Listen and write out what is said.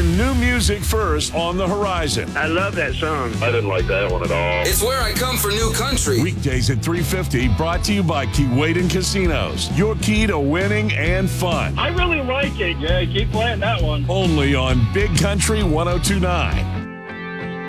and new music first on the horizon. I love that song. I didn't like that one at all. It's where I come for new country. Weekdays at 3:50, brought to you by Keewaydin Casinos. Your key to winning and fun. I really like it. Yeah, keep playing that one. Only on Big Country 102.9.